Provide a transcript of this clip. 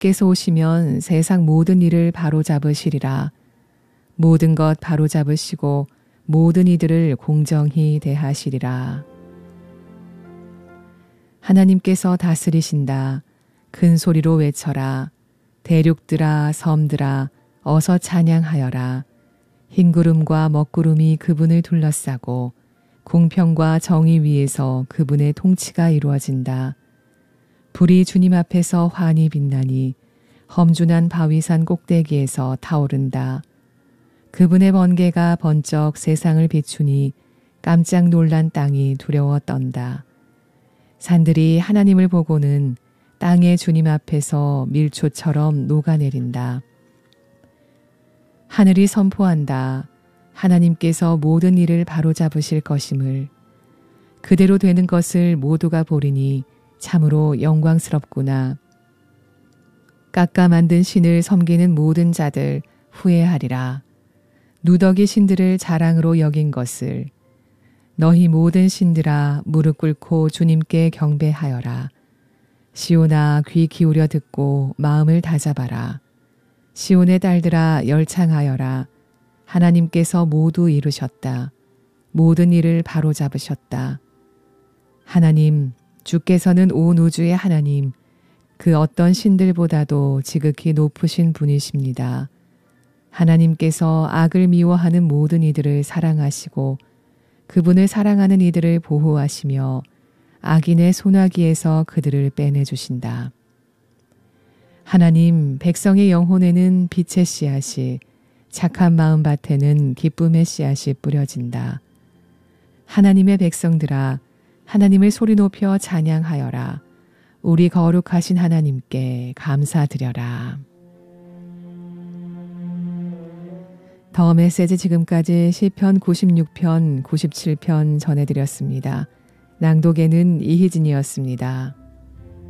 주께서 오시면 세상 모든 일을 바로잡으시리라. 모든 것 바로잡으시고 모든 이들을 공정히 대하시리라. 하나님께서 다스리신다. 큰 소리로 외쳐라. 대륙들아 섬들아 어서 찬양하여라. 흰구름과 먹구름이 그분을 둘러싸고 공평과 정의 위에서 그분의 통치가 이루어진다. 불이 주님 앞에서 환히 빛나니 험준한 바위산 꼭대기에서 타오른다. 그분의 번개가 번쩍 세상을 비추니 깜짝 놀란 땅이 두려워 떤다. 산들이 하나님을 보고는 땅의 주님 앞에서 밀초처럼 녹아내린다. 하늘이 선포한다. 하나님께서 모든 일을 바로잡으실 것임을. 그대로 되는 것을 모두가 보리니 참으로 영광스럽구나. 깎아 만든 신을 섬기는 모든 자들 후회하리라. 누더기 신들을 자랑으로 여긴 것을. 너희 모든 신들아 무릎 꿇고 주님께 경배하여라. 시온아 귀 기울여 듣고 마음을 다잡아라. 시온의 딸들아 열창하여라. 하나님께서 모두 이루셨다. 모든 일을 바로잡으셨다. 하나님, 주께서는 온 우주의 하나님, 그 어떤 신들보다도 지극히 높으신 분이십니다. 하나님께서 악을 미워하는 모든 이들을 사랑하시고 그분을 사랑하는 이들을 보호하시며 악인의 소나기에서 그들을 빼내주신다. 하나님, 백성의 영혼에는 빛의 씨앗이, 착한 마음 밭에는 기쁨의 씨앗이 뿌려진다. 하나님의 백성들아, 하나님을 소리 높여 찬양하여라. 우리 거룩하신 하나님께 감사드려라. 더 메시지 지금까지 시편 96편, 97편 전해드렸습니다. 낭독에는 이희진이었습니다.